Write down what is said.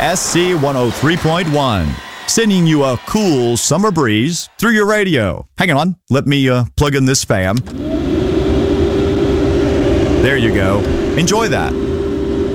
SC 103.1. Sending you a cool summer breeze through your radio. Hang on, let me plug in this spam. There you go. Enjoy that.